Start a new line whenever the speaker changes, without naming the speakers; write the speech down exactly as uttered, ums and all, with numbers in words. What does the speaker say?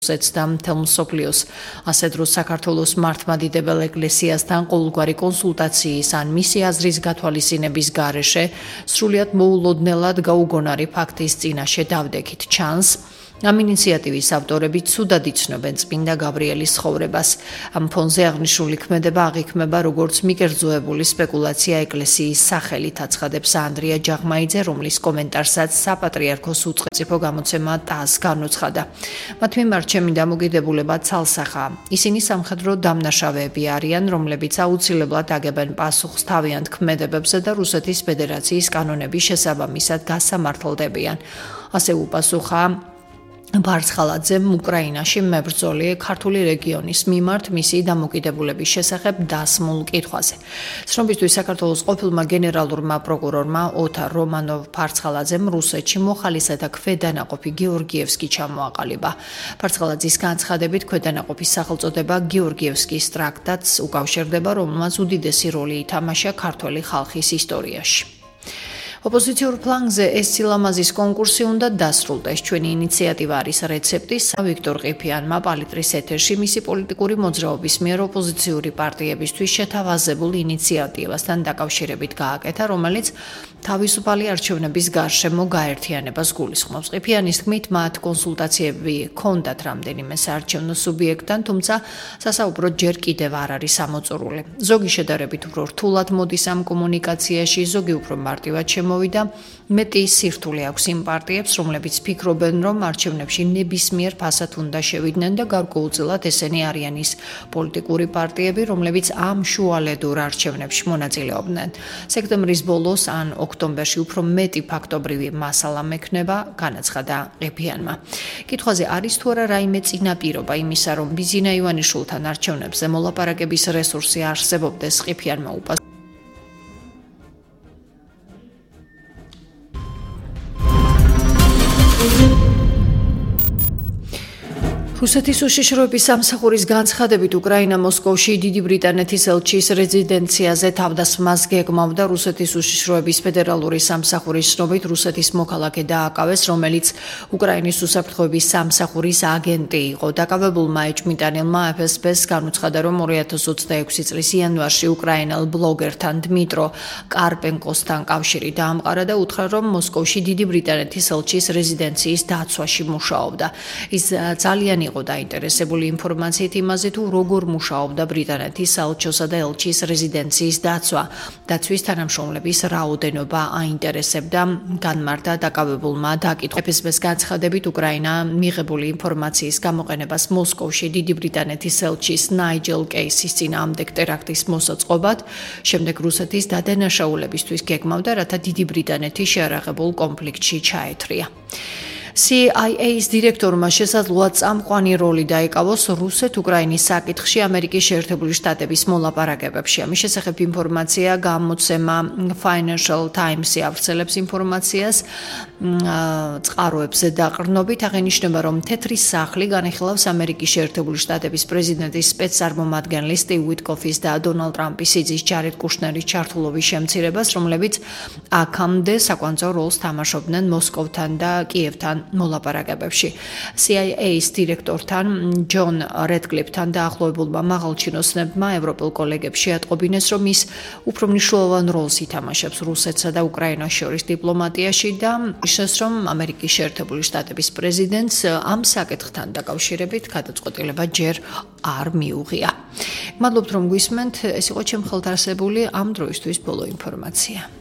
რუსეთს და მთელ მსოფლიოს, ასე დროს საქართველოს მართლმადიდებელ ეკლესიასთან ყოველგვარი კონსულტაციის ან მისი აზრის გათვალისწინების გარეშე სრულიად მოულოდნელად გაუგონარი ფაქტის წინაშე დავდექით ჩანს. Am ინიციატივის ავტორები ცუდად იცნობენ წმინდა გაბრიელის ცხოვრებას. Ამ ფონზე აღნიშნული ქმედება აღიქმება როგორც მიკერძოებული სპეკულაცია ეკლესიის სახელით, აცხადებს ანდრია ჯაღმაიძე, რომლის კომენტარსაც საპატრიარქოს უწყებო გამოცემა ტას განუცხადა. მათ მიმართ ჩემი დამოკიდებულება ცალსახაა. ისინი სამხედრო დამნაშავეები არიან, რომლებიც აუცილებლად აგებენ პასუხს თავიანთ ქმედებებზე და რუსეთის ფედერაციის კანონების შესაბამისად გასამართლდებიან. ასე უპასუხა ბარცხალაძემ უკრაინაში მებრძოლი ქართული რეგიონის მიმართ მისი დამოკიდებულების შესახებ დასმულ კითხვაზე. ცნობისთვის საქართველოს ყოფილმა გენერალურმა პროკურორმა ოთარ რომანოვ ბარცხალაძემ რუსეთში მოხალისეთა ქვედანაყოფი გეორგიევსკი ჩამოაყალიბა. ბარცხალაძის განცხადებით ქვედანაყოფის სახელწოდება გეორგიევსკის ტრაქტატს უკავშირდება, რომელმაც უდიდესი როლი ითამაშა ქართველი ხალხის ისტორიაში. ოპოზიციურ ფლანგზე ეს სილამაზის კონკურსი უნდა დასრულდეს. ჩვენი ინიციატივა არის რეცეპტი ვიქტორ ყიფიანმა პალიტრის ეთერში მისი პოლიტიკური მოძრაობის მიერ ოპოზიციური პარტიებისთვის შეთავაზებულ ინიციატივასთან დაკავშირებით გააკეთა, რომელიც თავისუფალი არჩევნების გარშემო გაერთიანებას გულისხმობს. ყიფიანის თქმით, მათ კონსულტაციები ჰქონდათ რამდენიმე საარჩევნო სუბიექტთან, თუმცა სასაუბრო ჯერ კიდევ არ არის ამოწურული. ზოგი შედარებით უფრო რთულად მოდის ამ კომუნიკაციაში, ზოგი უფრო მარტივად მოვიდა მეტი სირთულე აქვს იმ პარტიებს, რომლებიც ფიქრობენ, რომ არჩევნებში ნებისმიერ ფასად უნდა შევიდნენ და გარკვეულწილად ესენი არიან ის პოლიტიკური პარტიები, რომლებიც ამ შუალედურ არჩევნებში მონაწილეობდნენ. სექტემბრის ბოლოს ან ოქტომბერში უფრო მეტი ფაქტობრივი მასალა მექნება, განაცხადა ყიფიანმა. კითხვაზე არის თუ არა რაიმე წინაპირობა იმისა, რომ ბიზინა ივანიშვილთან არჩევნებზე მოლაპარაკების რესურსი არსებობდეს, ყიფიანმა უპასუხა. რუსეთის უშიშროების სამსახურის განცხადებით უკრაინა მოსკოვში დიდი ბრიტანეთის ელჩის რეზიდენციაზე თავდასხმას გეგმავდა. რუსეთის უშიშროების ფედერალური სამსახურის ცნობით რუსეთის მოქალაქე დააკავეს, რომელიც უკრაინის უსაფრთხოების სამსახურის აგენტი იყო. დაკავებულმა ეჭვმიტანილმა ეფ ეს ბეს განუცხადა, რომ ორი ათას ოცდაექვსი წლის იანვარში უკრაინელ ბლოგერთან დმიტრო კარპენკოსთან კავშირი დაამყარა და უთხრა, რომ მოსკოვში დიდი ბრიტანეთის ელჩის რეზიდენციის დაცვაში მუშაობდა. ის ძალიან იყო დაინტერესებული ინფორმაციით იმაზე, თუ როგორ მუშაობდა ბრიტანეთის საელჩოსა და ელჩის რეზიდენციის დაცვა. დაცვის თანამშრომლების რაოდენობა აინტერესებდა. განმარტა დაკავებულმა დაკითხვა. ეფ ეს ბეს განცხადებით უკრაინა მიღებული ინფორმაციის გამოყენებას მოსკოვში დიდი ბრიტანეთის ელჩის ნაიჯელ კეისის წინააღმდეგ ტერაქტის მოსაწყობად, შემდეგ რუსეთის დადანაშაულებისთვის გეგმავდა, რათა დიდი ბრიტანეთი შეარაღებულ კონფლიქტში ჩაეთრია. სი აი ეის დირექტორმა შესაძლოა წამყვანი როლი დაიკავოს რუსეთ-უკრაინის საკითხში ამერიკის შეერთებული შტატების მოლაპარაკებებში. ამის შესახებ ინფორმაცია გამოცემა Financial Times-ი ავრცელებს ინფორმაციას წყაროებზე დაყრდნობით. აღინიშნება, რომ თეთრი სახლი განიხილავს ამერიკის შეერთებული შტატების პრეზიდენტის სპეცსარმომადგენლის სტივ უიტკოფის და დონალდ ტრამპის სიძის ჯარედ კუშნერის ჩართულობის შემცირებას, რომლებიც აქამდე საკვანძო როლს თამაშობდნენ მოსკოვთან და კიევთან მოლაპარაკებებში. სი აი ეის დირექტორთან ჯონ რედკლიფთან დაახლოებულმა მაღალჩინოსნებმა ევროპელ კოლეგებს შეატყობინეს, რომ ის უფრო მნიშვნელოვან როლს ითამაშებს რუსეთსა და უკრაინას შორის დიპლომატიაში და ისეს, რომ ამერიკის შეერთებული შტატების პრეზიდენტს ამ საკითხთან დაკავშირებით გადაწყვეტილება ჯერ არ მიუღია. მადლობთ, რომ გვისმენთ. ეს იყო ჩემ ხელთ არსებული ამ დროისთვის ბოლო ინფორმაცია.